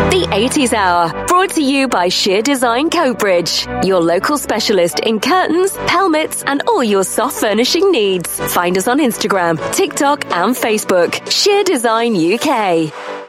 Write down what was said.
The 80s Hour, brought to you by Sheer Design Coatbridge, your local specialist in curtains, pelmets, and all your soft furnishing needs. Find us on Instagram, TikTok, and Facebook. Sheer Design UK.